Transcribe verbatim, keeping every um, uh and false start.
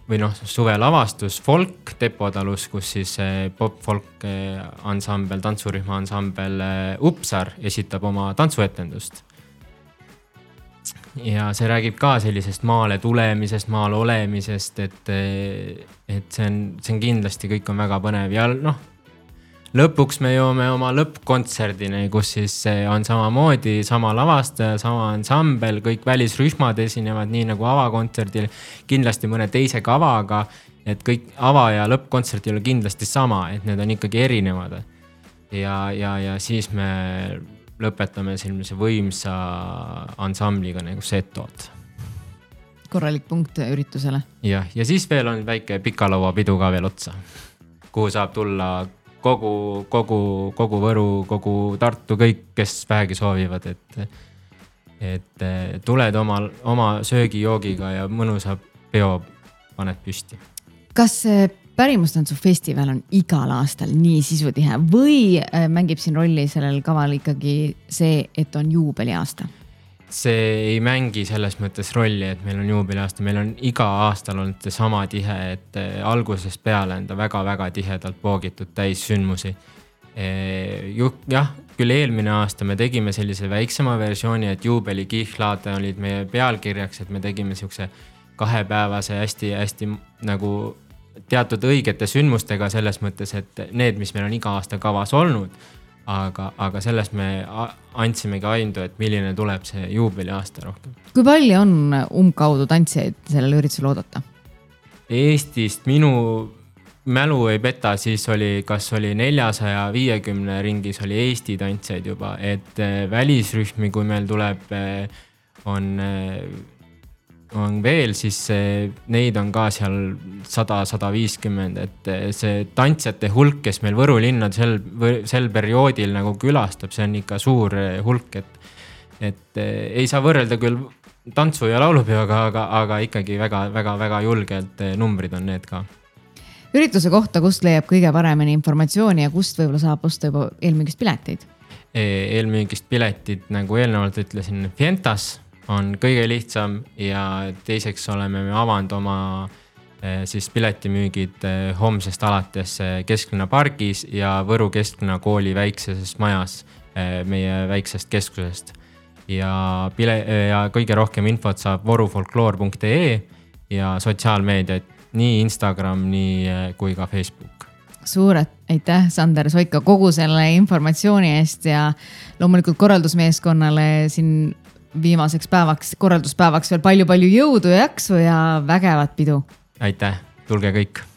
või noh, suvelavastus Folk Depotalus, kus siis pop-folk ansambel, tantsurühma ansambel Upsar esitab oma tantsuetendust. Ja see räägib ka sellisest maale tulemisest, maal olemisest, et, et see on, see on kindlasti kõik on väga põnev ja noh, lõpuks me joome oma lõppkontserdini, kus siis on samamoodi sama lavastaja, sama ansambel, kõik välisrühmad esinevad nii nagu avakontserdil, kindlasti mõne teise kavaga, et kõik ava- ja lõppkontsert ei ole kindlasti sama, et need on ikkagi erinevad. Ja, ja, ja siis me lõpetame sellise võimsa ansambliga nagu Setod. Korralik punkt üritusele. Ja, ja siis veel on väike pikalauapidu ka veel otsa, kuhu saab tulla kogu, kogu, kogu Võru, kogu Tartu, kõik, kes vähegi soovivad, et, et tuled oma, oma söögijoogiga ja mõnusa peo paned püsti. Kas Pärimustantsufestival on igal aastal nii sisutihe või mängib siin rolli sellel kaval ikkagi see, et on juubeliaasta? See ei mängi selles mõttes rolli, et meil on juubeliaasta, meil on iga aastal olnud sama tihe, et algusest peale on ta väga-väga tihedalt poogitud täis sündmusi. Jah, küll eelmine aasta me tegime sellise väiksema versiooni, et juubeli kihlad olid meie pealkirjaks, et me tegime siukse kahepäevase hästi, hästi nagu teatud õigete sündmustega selles mõttes, et need, mis meil on iga aasta kavas olnud, aga, aga sellest me andsimegi aindu, et milline tuleb see juubeli aasta rohkem. Kui palju on umbkaudu tantsijaid sellel üritusel oodata? Eestist minu mälu ei peta, siis oli, kas oli neljasaja viiekümne ringis oli Eesti tantsijaid juba, et välisrühmi, kui meil tuleb, on, on veel, siis neid on ka seal sada, sada viiskümmend, et see tantsijate hulk, kes meil Võru linna sel, sel perioodil nagu külastab, see on ikka suur hulk, et, et ei saa võrrelda küll tantsu- ja laulupeoga, aga, aga ikkagi väga, väga, väga julgelt numbrid on need ka. Ürituse kohta, kust leiab kõige paremini informatsiooni ja kust võib-olla saab osta juba eelmüügist pileteid? Eelmüügist piletid, nagu eelnevalt ütlesin, Fientas on kõige lihtsam ja teiseks oleme me avanud oma siis piletimüügid homsest alates Kesklinna pargis ja Võru Kesklinna kooli väikses majas meie väiksest keskusest. Ja, pile, ja kõige rohkem infot saab vorufolkloor punkt ee ja sotsiaalmeediat, nii Instagram, nii kui ka Facebook. Suured aitäh, Sander Soika, kogu selle informatsiooni eest ja loomulikult korraldusmeeskonnale siin viimaseks päevaks, korralduspäevaks veel palju-palju jõudu ja jaksu ja vägevat pidu. Aitäh, tulge kõik!